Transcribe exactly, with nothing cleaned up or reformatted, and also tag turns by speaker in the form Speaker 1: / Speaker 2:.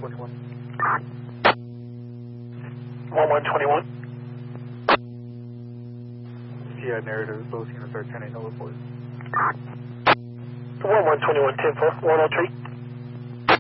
Speaker 1: twenty-one.
Speaker 2: one one twenty-one.
Speaker 1: Yeah, narrative. Those units are ten eight, no report.
Speaker 2: one one twenty-one, ten four, one oh three.